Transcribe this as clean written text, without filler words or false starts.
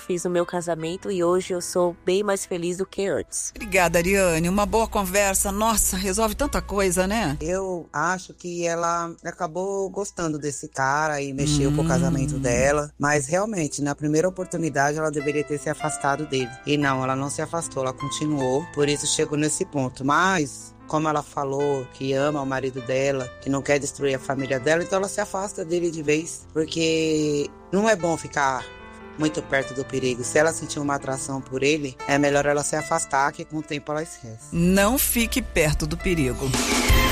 fiz no meu casamento e hoje eu sou bem mais feliz do que antes. Obrigada, Ariane. Uma boa conversa, nossa, resolve tanta coisa, né? Eu acho que ela acabou gostando desse cara e mexeu com o casamento dela, mas realmente, na primeira oportunidade, ela deveria ter se afastado dele. E não, ela não se afastou, ela continuou, por isso chegou nesse ponto. Mas como ela falou que ama o marido dela, que não quer destruir a família dela, então ela se afasta dele de vez, porque não é bom ficar muito perto do perigo. Se ela sentir uma atração por ele, é melhor ela se afastar, que com o tempo ela esquece. Não fique perto do perigo.